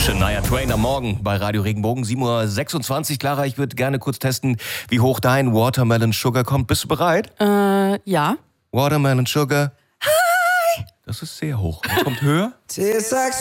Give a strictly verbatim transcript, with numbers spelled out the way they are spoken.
Shania Twain am Morgen bei Radio Regenbogen, sieben Uhr sechsundzwanzig. Clara, ich würde gerne kurz testen, wie hoch dein Watermelon Sugar kommt. Bist du bereit? Äh, ja. Watermelon Sugar. Hi! Das ist sehr hoch. Was kommt höher? Tastes like